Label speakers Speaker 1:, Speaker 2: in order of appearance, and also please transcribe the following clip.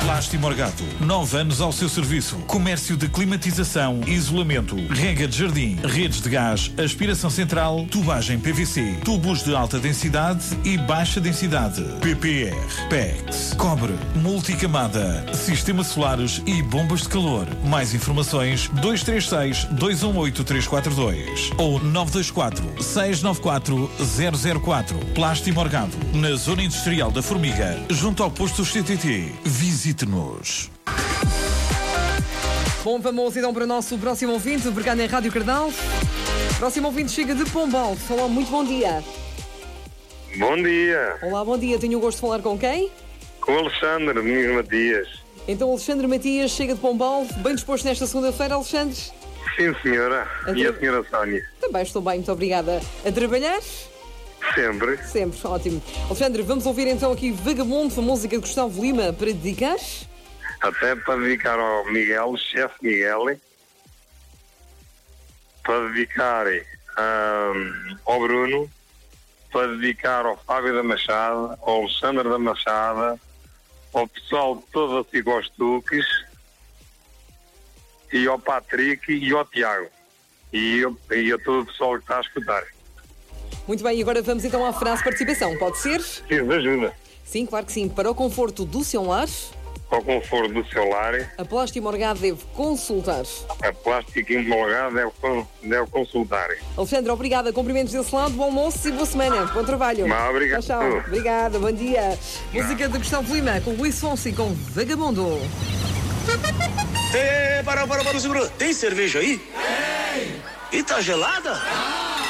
Speaker 1: Plástico Morgado, 9 anos ao seu serviço. Comércio de climatização, isolamento, rega de jardim, redes de gás, aspiração central, tubagem PVC, tubos de alta densidade e baixa densidade, PPR, PEX, cobre, multicamada, sistemas solares e bombas de calor. Mais informações 236-218-342 ou 924-694-004. Plástico Morgado, na Zona Industrial da Formiga, junto ao posto CTT. Visite-nos.
Speaker 2: Bom, vamos então para o nosso próximo ouvinte, obrigado na Rádio Cardal. Próximo ouvinte chega de Pombal. Olá, muito bom dia.
Speaker 3: Bom dia.
Speaker 2: Olá, bom dia. Tenho o gosto de falar com quem?
Speaker 3: Com o Alexandre Domingos Matias.
Speaker 2: Então, Alexandre Matias chega de Pombal. Bem disposto nesta segunda-feira, Alexandre?
Speaker 3: Sim, senhora. E a senhora Sónia?
Speaker 2: Também estou bem, muito obrigada. A trabalhar?
Speaker 3: Sempre.
Speaker 2: Sempre, ótimo. Alexandre, vamos ouvir então aqui Vagabundo, a música de Gustavo Lima, para dedicar?
Speaker 3: Até para dedicar ao Miguel, chefe Miguel. Para dedicar ao Bruno. Para dedicar ao Fábio da Machada, ao Alexandre da Machada, ao pessoal todo assim aos Tuques, e ao Patrick e ao Tiago. E a todo o pessoal que está a escutar.
Speaker 2: Muito bem, e agora vamos então à frase de participação, pode ser?
Speaker 3: Preciso de ajuda.
Speaker 2: Sim, claro que sim. Para o conforto do seu lar,
Speaker 3: Para o conforto do seu lar,
Speaker 2: a Plástico Morgado deve consultar.
Speaker 3: a Plástico Morgado deve consultar.
Speaker 2: Alexandre, obrigada. Cumprimentos desse lado, bom almoço e boa semana. Bom trabalho.
Speaker 3: Obrigado.
Speaker 2: Tchau, tchau. Obrigada, bom dia. Música de Gustavo Lima, com Luís Fonsi, com Vagabundo.
Speaker 4: Para, segura. Tem cerveja aí? Tem. E tá gelada?